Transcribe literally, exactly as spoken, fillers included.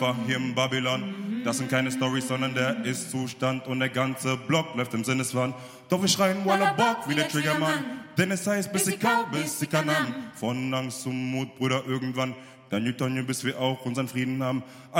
hier im Babylon. Das sind keine Storys, sondern der Ist-Zustand und der ganze Block läuft im Sinneswahn. Doch wir schreien Walla Bock wie der Triggermann, denn es heißt, bis ich kau, bis ich kann haben. Von Angst zum Mut, Bruder, irgendwann. Dann Newton, bis wir auch unseren Frieden haben.